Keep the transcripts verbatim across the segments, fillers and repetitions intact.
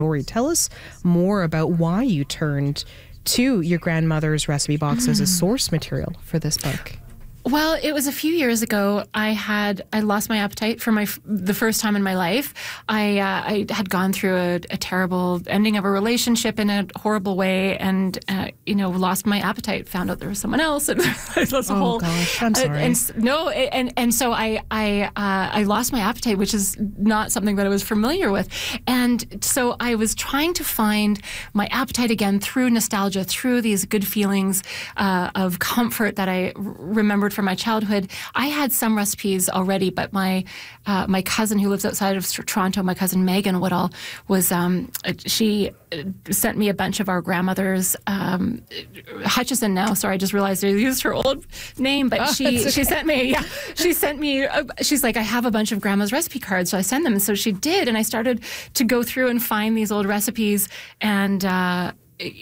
story. Tell us more about why you turned to your grandmother's recipe box mm. as a source material for this book. Well, it was a few years ago. I had I lost my appetite for my the first time in my life. I uh, I had gone through a, a terrible ending of a relationship in a horrible way, and uh, you know, lost my appetite. Found out there was someone else, and I lost a oh whole. gosh, I'm sorry. Uh, and, no, and and so I I uh, I lost my appetite, which is not something that I was familiar with, and so I was trying to find my appetite again through nostalgia, through these good feelings uh, of comfort that I r- remembered from my childhood. I had some recipes already, but my uh, my cousin who lives outside of Toronto, my cousin Megan Woodall, was um, she sent me a bunch of our grandmother's um, Hutchison now. Sorry, I just realized I used her old name, but oh, she okay. she sent me yeah she sent me a, she's like, I have a bunch of grandma's recipe cards, so I send them. And so she did, and I started to go through and find these old recipes and. Uh,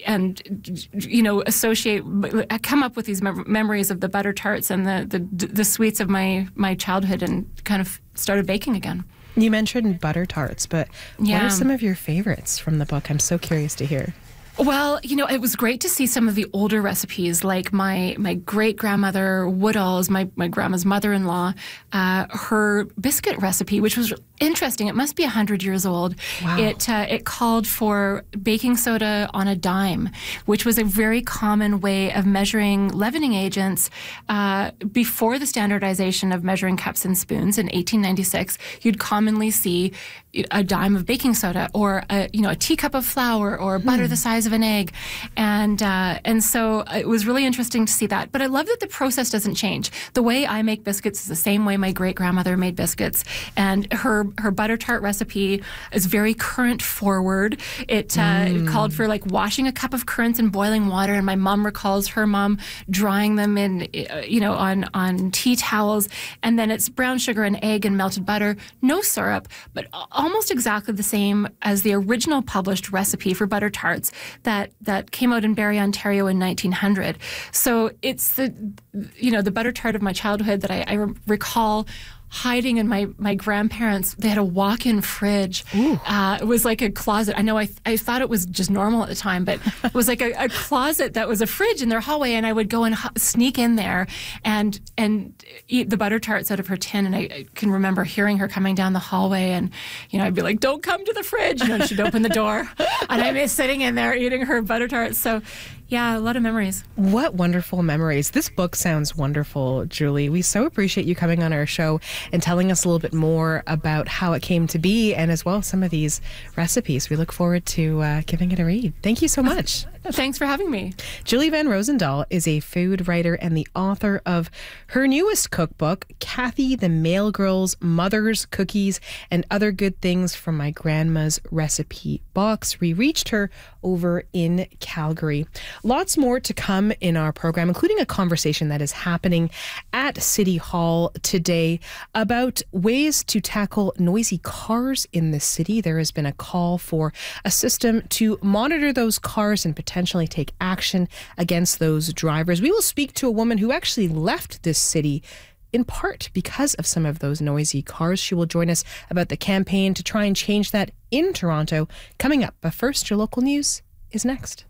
and, you know, associate, come up with these mem- memories of the butter tarts and the, the the sweets of my, my childhood, and kind of started baking again. You mentioned butter tarts, but yeah. what are some of your favorites from the book? I'm so curious to hear. Well, you know, it was great to see some of the older recipes, like my my great grandmother Woodall's, my my grandma's mother-in-law, uh, her biscuit recipe, which was interesting. It must be a hundred years old. Wow. It uh, it called for baking soda on a dime, which was a very common way of measuring leavening agents uh, before the standardization of measuring cups and spoons in eighteen ninety-six. You'd commonly see a dime of baking soda, or a, you know, a teacup of flour, or butter hmm. the size of an egg, and uh, and so it was really interesting to see that. But I love that the process doesn't change. The way I make biscuits is the same way my great grandmother made biscuits, and her her butter tart recipe is very current forward. It, uh, mm. it called for like washing a cup of currants in boiling water, and my mom recalls her mom drying them in uh, you know on on tea towels, and then it's brown sugar and egg and melted butter, no syrup, but almost exactly the same as the original published recipe for butter tarts that, that came out in Barrie, Ontario in nineteen hundred. So it's the, you know, the butter tart of my childhood that I, I recall hiding in my, my grandparents', they had a walk-in fridge. Uh, it was like a closet. I know I I thought it was just normal at the time, but it was like a, a closet that was a fridge in their hallway, and I would go and h- sneak in there and and eat the butter tarts out of her tin. And I, I can remember hearing her coming down the hallway, and you know, I'd be like, "Don't come to the fridge!" You know, and she'd open the door, and I'm sitting in there eating her butter tarts. So. Yeah, a lot of memories. What wonderful memories. This book sounds wonderful, Julie. We so appreciate you coming on our show and telling us a little bit more about how it came to be, and as well some of these recipes. We look forward to uh, giving it a read. Thank you so much. Thanks for having me. Julie Van Rosendaal is a food writer and the author of her newest cookbook, Kathy the Mail Girl's Mother's Cookies and Other Good Things from My Grandma's Recipe Box. We reached her over in Calgary. Lots more to come in our program, including a conversation that is happening at City Hall today about ways to tackle noisy cars in the city. There has been a call for a system to monitor those cars and potentially take action against those drivers. We will speak to a woman who actually left this city in part because of some of those noisy cars. She will join us about the campaign to try and change that in Toronto coming up. But first, your local news is next.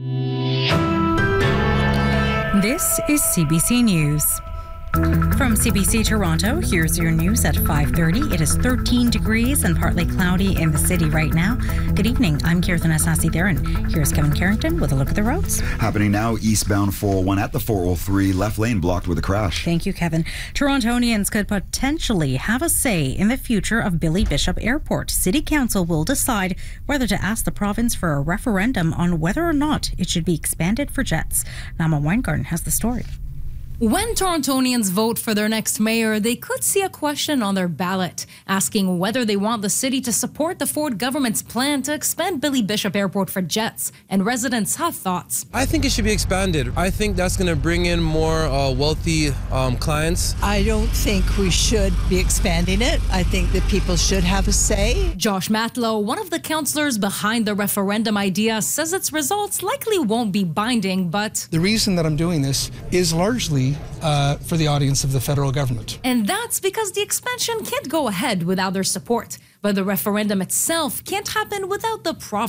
This is C B C News. From C B C Toronto, here's your news at five thirty. It is thirteen degrees and partly cloudy in the city right now. Good evening. I'm Kirtan Asasi-Theron. Here's Kevin Carrington with a look at the roads. Happening now, eastbound four oh one at the four oh three, left lane blocked with a crash. Thank you, Kevin. Torontonians could potentially have a say in the future of Billy Bishop Airport. City Council will decide whether to ask the province for a referendum on whether or not it should be expanded for jets. Nama Weingarten has the story. When Torontonians vote for their next mayor, they could see a question on their ballot asking whether they want the city to support the Ford government's plan to expand Billy Bishop Airport for jets. And residents have thoughts. I think it should be expanded. I think that's going to bring in more uh, wealthy um, clients. I don't think we should be expanding it. I think that people should have a say. Josh Matlow, one of the councillors behind the referendum idea, says its results likely won't be binding, but... The reason that I'm doing this is largely Uh, for the audience of the federal government. And that's because the expansion can't go ahead without their support. But the referendum itself can't happen without the province.